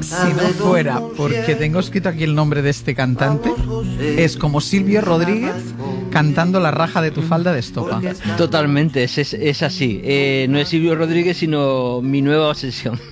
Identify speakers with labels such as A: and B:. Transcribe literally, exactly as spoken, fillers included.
A: Si no fuera porque tengo escrito aquí el nombre de este cantante, es como Silvio Rodríguez cantando La raja de tu falda de Estopa.
B: Totalmente, es, es, es así. Eh, no es Silvio Rodríguez, sino mi nueva obsesión.